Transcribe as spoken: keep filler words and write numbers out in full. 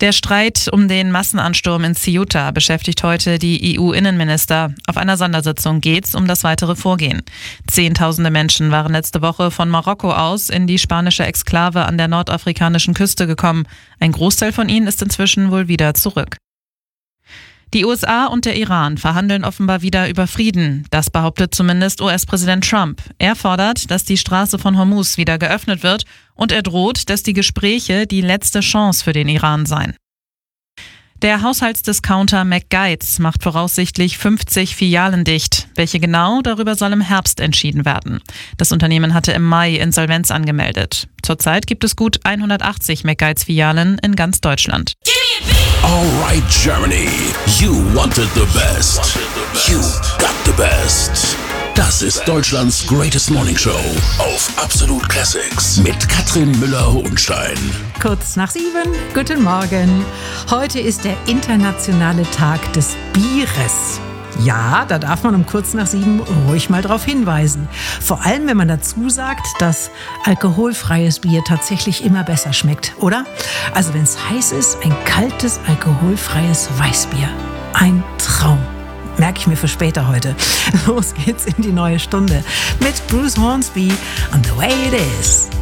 Der Streit um den Massenansturm in Ceuta beschäftigt heute die E U-Innenminister. Auf einer Sondersitzung geht's um das weitere Vorgehen. Zehntausende Menschen waren letzte Woche von Marokko aus in die spanische Exklave an der nordafrikanischen Küste gekommen. Ein Großteil von ihnen ist inzwischen wohl wieder zurück. Die U S A und der Iran verhandeln offenbar wieder über Frieden. Das behauptet zumindest U S-Präsident Trump. Er fordert, dass die Straße von Hormuz wieder geöffnet wird und er droht, dass die Gespräche die letzte Chance für den Iran seien. Der Haushaltsdiscounter McGuides macht voraussichtlich fünfzig Filialen dicht. Welche genau, darüber soll im Herbst entschieden werden. Das Unternehmen hatte im Mai Insolvenz angemeldet. Zurzeit gibt es gut hundertachtzig McGuides-Filialen in ganz Deutschland. Alright Germany, you wanted the best. You got the best. Das ist Deutschlands Greatest Morning Show auf Absolut Classics mit Katrin Müller-Hohenstein. Kurz nach sieben, guten Morgen. Heute ist der internationale Tag des Bieres. Ja, da darf man um kurz nach sieben ruhig mal drauf hinweisen. Vor allem, wenn man dazu sagt, dass alkoholfreies Bier tatsächlich immer besser schmeckt, oder? Also wenn es heiß ist, ein kaltes, alkoholfreies Weißbier. Ein Traum. Merke ich mir für später heute. Los geht's in die neue Stunde mit Bruce Hornsby und The Way It Is.